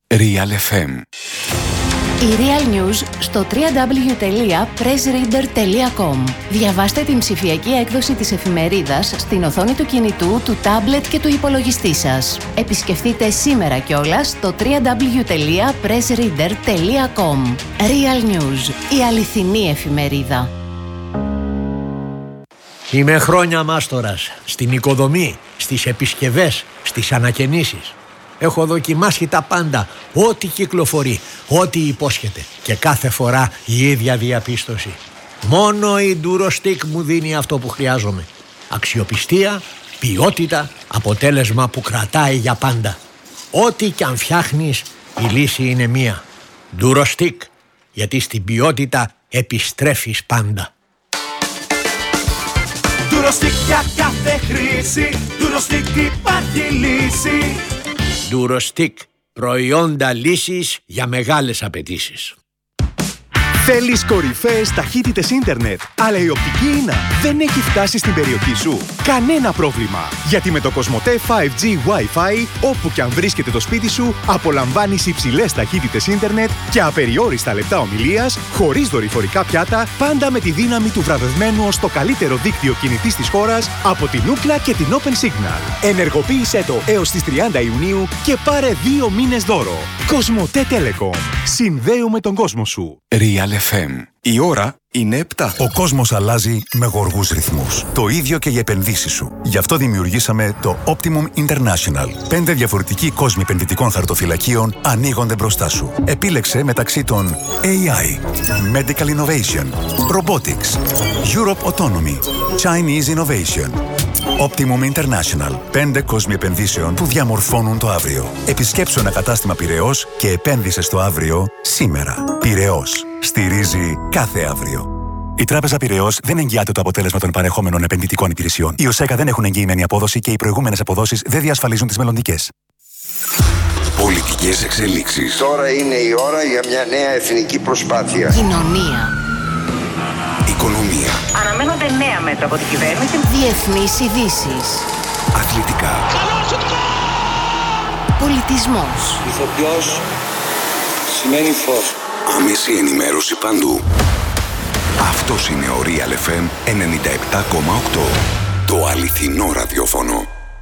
Real FM. Η Real News στο www.pressreader.com. Διαβάστε την ψηφιακή έκδοση της εφημερίδας στην οθόνη του κινητού, του τάμπλετ και του υπολογιστή σας. Επισκεφτείτε σήμερα κιόλας το www.pressreader.com. Real News, η αληθινή εφημερίδα. Είμαι χρόνια μάστορας στην οικοδομή, στις επισκευές, στις ανακαινήσεις. Έχω δοκιμάσει τα πάντα, ό,τι κυκλοφορεί, ό,τι υπόσχεται, και κάθε φορά η ίδια διαπίστωση. Μόνο η Durostix μου δίνει αυτό που χρειάζομαι. Αξιοπιστία, ποιότητα, αποτέλεσμα που κρατάει για πάντα. Ό,τι κι αν φτιάχνεις, η λύση είναι μία. Durostix, γιατί στην ποιότητα επιστρέφεις πάντα. Durostix για κάθε χρήση, Durostix υπάρχει λύση. Durostix, προϊόντα λύσης για μεγάλες απαιτήσεις. Θέλεις κορυφαίες ταχύτητες ίντερνετ, αλλά η οπτική ίνα δεν έχει φτάσει στην περιοχή σου? Κανένα πρόβλημα, γιατί με το Cosmote 5G Wi-Fi, όπου και αν βρίσκεται το σπίτι σου, απολαμβάνεις υψηλές ταχύτητες ίντερνετ και απεριόριστα λεπτά ομιλίας, χωρίς δορυφορικά πιάτα, πάντα με τη δύναμη του βραβευμένου ως το καλύτερο δίκτυο κινητής της χώρας από την Ookla και την Open Signal. Ενεργοποίησέ το έως τις 30 Ιουνίου και πάρε 2 μήνες δώρο. Cosmote Telecom. Συνδέουμε τον κόσμο σου. Real FM. Η ώρα είναι 7. Ο κόσμος αλλάζει με γοργούς ρυθμούς. Το ίδιο και οι επενδύσεις σου. Γι' αυτό δημιουργήσαμε το Optimum International. 5 διαφορετικοί κόσμοι επενδυτικών χαρτοφυλακίων ανοίγονται μπροστά σου. Επίλεξε μεταξύ των AI, Medical Innovation, Robotics, Europe Autonomy, Chinese Innovation. Optimum International. 5 κόσμοι επενδύσεων που διαμορφώνουν το αύριο. Επισκέψου ένα κατάστημα Πειραιώς και επένδυσε στο αύριο σήμερα. Πειραιώς. Στηρίζει κάθε αύριο. Η Τράπεζα Πειραιώς δεν εγγυάται το αποτέλεσμα των παρεχόμενων επενδυτικών υπηρεσιών. Οι ΟΣΕΚΑ δεν έχουν εγγυημένη απόδοση και οι προηγούμενες αποδόσεις δεν διασφαλίζουν τις μελλοντικές. Πολιτικές εξελίξεις. Τώρα είναι η ώρα για μια νέα εθνική προσπάθεια. Κοινωνία. Οικονομία. Αναμένονται νέα μέτρα από την κυβέρνηση. Διεθνείς ειδήσεις. Αθλητικά. Πολιτισμός. Ηθοποιός σημαίνει φως. Άμεση ενημέρωση παντού. Αυτός είναι ο Real FM 97,8. Το αληθινό ραδιόφωνο.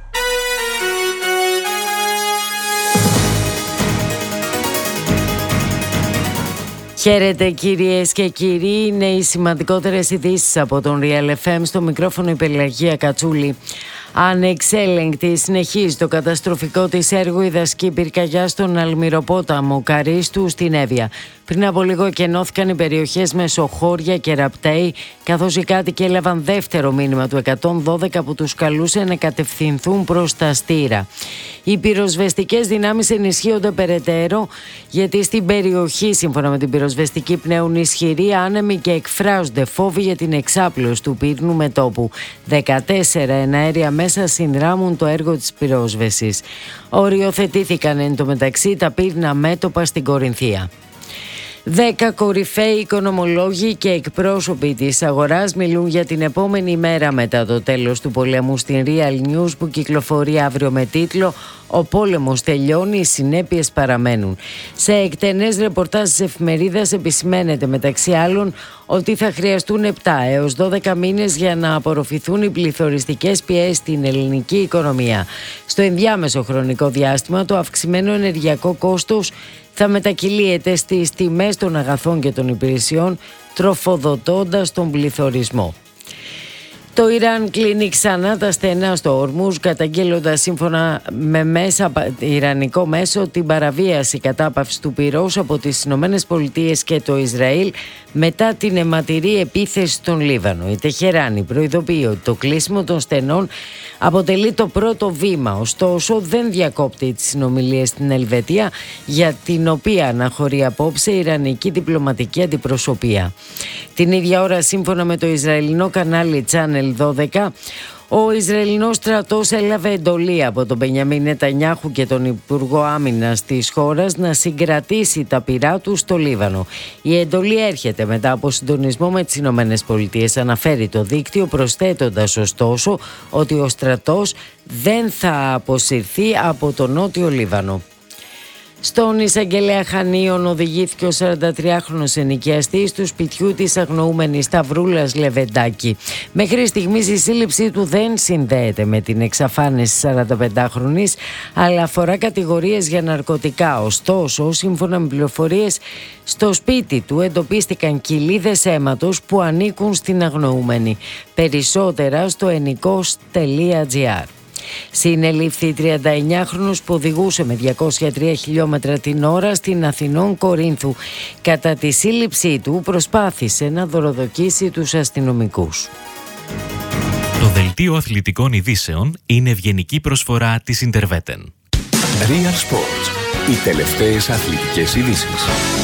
Χαίρετε κυρίες και κύριοι, είναι οι σημαντικότερες ειδήσεις από τον Real FM. Στο μικρόφωνο η Πελαγία Κατσούλη. Ανεξέλεγκτη συνεχίζει το καταστροφικό της έργο η δασική πυρκαγιά στον Αλμυροπόταμο Καρίστου στην Εύβοια. Πριν από λίγο εκενώθηκαν οι περιοχές Μεσοχώρια και Ραπτέη, καθώς οι κάτοικοι έλαβαν δεύτερο μήνυμα του 112 που τους καλούσε να κατευθυνθούν προς τα Στήρα. Οι πυροσβεστικές δυνάμεις ενισχύονται περαιτέρω, γιατί στην περιοχή, σύμφωνα με την πυροσβεστική, πνέουν ισχυροί άνεμοι και εκφράζονται φόβοι για την εξάπλωση του πύρνου μετώπου. 14 εναέρια μέσα συνδράμουν το έργο της πυρόσβεσης. Οριοθετήθηκαν εν τω μεταξύ τα πύρνα μέτωπα στην Κορινθία. 10 κορυφαίοι οικονομολόγοι και εκπρόσωποι της αγοράς μιλούν για την επόμενη μέρα μετά το τέλος του πολέμου στην Real News, που κυκλοφορεί αύριο με τίτλο «Ο πόλεμος τελειώνει, οι συνέπειες παραμένουν». Σε εκτενές ρεπορτάζ της εφημερίδας επισημαίνεται μεταξύ άλλων ότι θα χρειαστούν 7 έως 12 μήνες για να απορροφηθούν οι πληθωριστικές πιέσεις στην ελληνική οικονομία. Στο ενδιάμεσο χρονικό διάστημα, το αυξημένο ενεργειακό κόστος θα μετακυλίεται στις τιμές των αγαθών και των υπηρεσιών, τροφοδοτώντας τον πληθωρισμό. Το Ιράν κλείνει ξανά τα στενά στο Ορμούζ, καταγγέλλοντας σύμφωνα με ιρανικό μέσο την παραβίαση κατάπαυσης του πυρός από τις ΗΠΑ και το Ισραήλ μετά την αιματηρή επίθεση στον Λίβανο. Η Τεχεράνη προειδοποιεί ότι το κλείσιμο των στενών αποτελεί το πρώτο βήμα, ωστόσο δεν διακόπτει τις συνομιλίες στην Ελβετία, για την οποία αναχωρεί απόψε η ιρανική διπλωματική αντιπροσωπεία. Την ίδια ώρα, σύμφωνα με το Ισραηλινό κανάλι Channel 12, ο Ισραηλινός στρατός έλαβε εντολή από τον Μπενιαμίν Νετανιάχου και τον Υπουργό Άμυνας της χώρας να συγκρατήσει τα πυρά του στο Λίβανο. Η εντολή έρχεται μετά από συντονισμό με τις ΗΠΑ, αναφέρει το δίκτυο, προσθέτοντας ωστόσο ότι ο στρατός δεν θα αποσυρθεί από το νότιο Λίβανο. Στον εισαγγελέα Χανίων οδηγήθηκε ο 43χρονος ενοικιαστής του σπιτιού της αγνοούμενης Σταυρούλας Λεβεντάκη. Μέχρι στιγμής η σύλληψή του δεν συνδέεται με την εξαφάνιση 45χρονης, αλλά αφορά κατηγορίες για ναρκωτικά. Ωστόσο, σύμφωνα με πληροφορίες, στο σπίτι του εντοπίστηκαν κοιλίδες αίματος που ανήκουν στην αγνοούμενη. Περισσότερα στο ενικός.gr. Συνελήφθη 39χρονος που οδηγούσε με 203 χιλιόμετρα την ώρα στην Αθηνών Κορίνθου. Κατά τη σύλληψή του προσπάθησε να δωροδοκίσει τους αστυνομικούς. Το δελτίο αθλητικών ειδήσεων είναι ευγενική προσφορά της Interveten. Real Sports. Οι τελευταίες αθλητικές ειδήσεις.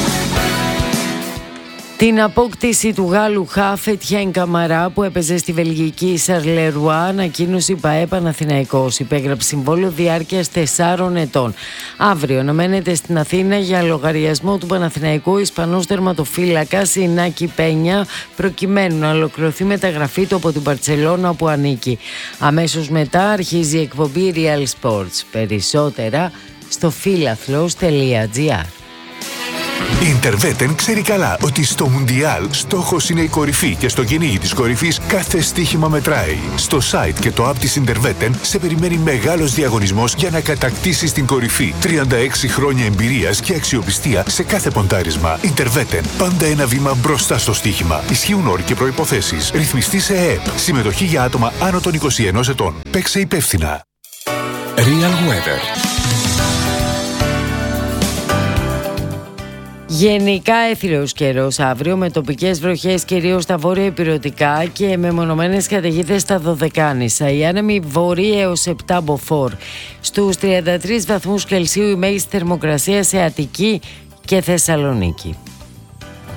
Την απόκτηση του Γάλλου χαφ Ετιέν Καμαρά που έπαιζε στη βελγική Σαρλερουά ανακοίνωσε η ΠΑΕ Παναθηναϊκός. Υπέγραψε συμβόλαιο διάρκειας 4 ετών. Αύριο αναμένεται στην Αθήνα για λογαριασμό του Παναθηναϊκού Ισπανός τερματοφύλακας Ινάκη Πένια, προκειμένου να ολοκληρωθεί μεταγραφή του από την Μπαρτσελώνα που ανήκει. Αμέσως μετά αρχίζει η εκπομπή Real Sports. Περισσότερα στο φίλαθλος.gr. Η Interveten ξέρει καλά ότι στο Μουντιάλ στόχος είναι η κορυφή και στο κυνήγι της κορυφής κάθε στοίχημα μετράει. Στο site και το app της Interveten σε περιμένει μεγάλος διαγωνισμός για να κατακτήσεις την κορυφή. 36 χρόνια εμπειρίας και αξιοπιστία σε κάθε ποντάρισμα. Interveten, πάντα ένα βήμα μπροστά στο στοίχημα. Ισχύουν όροι και προϋποθέσεις. Ρυθμιστή σε ΕΕΠ. Συμμετοχή για άτομα άνω των 21 ετών. Παίξε υπεύθυνα. Real Weather. Γενικά έθριος καιρός αύριο με τοπικές βροχές κυρίως στα βόρεια ηπειρωτικά και με μονομένες καταιγίδες στα Δωδεκάνησα. Οι άνεμοι βορεί έως 7 μποφόρ. Στους 33 βαθμούς Κελσίου η μέγιστη θερμοκρασία σε Αττική και Θεσσαλονίκη.